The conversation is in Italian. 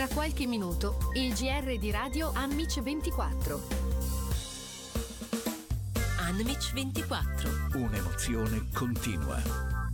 Tra qualche minuto, il GR di radio Anmic 24. Anmic 24. Un'emozione continua.